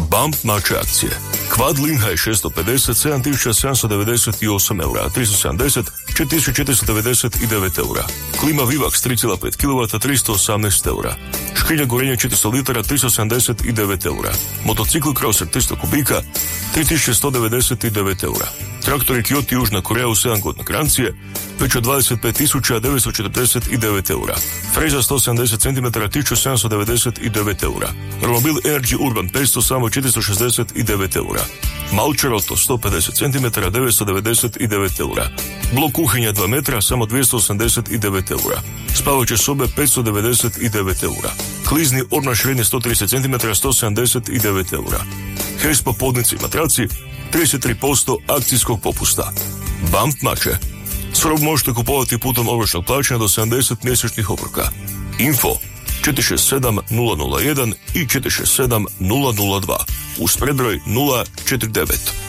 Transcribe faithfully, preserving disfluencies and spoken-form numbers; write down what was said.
Bump mače akcije. Quad Linhaj šesto pedeset, sedam tisuća sedamsto devedeset osam eura, tristo sedamdeset, četiri tisuće četiristo devedeset devet eura. Klima Vivax tri zarez pet kilovata, tristo osamnaest eura. Škrinja gorenja četiristo litara, tristo sedamdeset devet eura. Motocikl Crosser tristo kubika, tri tisuće sto devedeset devet eura. Traktori Kyoto Južna Koreja u sedam godina garancije, već od dvadeset pet tisuća devetsto četrdeset devet eura. Freza sto sedamdeset centimetara, tisuću sedamsto devedeset devet eura. Romobil Energy Urban petsto samo četiristo šezdeset devet eura. Malcher Auto sto pedeset centimetara, devetsto devedeset devet eura. Blok kuhinja dva metra, samo dvjesto osamdeset devet eura. Spavaće sobe petsto devedeset devet eura. Klizni ormaš širine sto trideset centimetara, sto sedamdeset devet eura. Hes popodnici i matraci, trideset tri posto akcijskog popusta. Bump mače. Svrob možete kupovati putem ovršnog plaćanja do sedamdeset mjesečnih obroka. Info četiri šest sedam nula nula jedan i četiri šest sedam nula nula dva uz predbroj nula četiri devet.